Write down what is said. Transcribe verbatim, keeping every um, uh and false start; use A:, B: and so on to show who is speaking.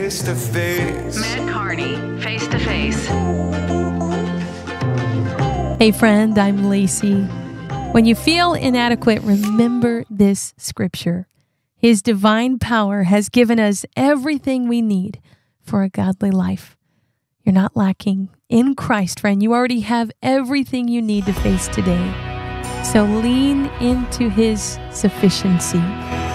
A: face to face.
B: Matt Carney, Face to Face.
C: Hey friend, I'm Lacey. When you feel inadequate, remember this scripture. His divine power has given us everything we need for a godly life. You're not lacking. In Christ, friend, you already have everything you need to face today. So lean into His sufficiency.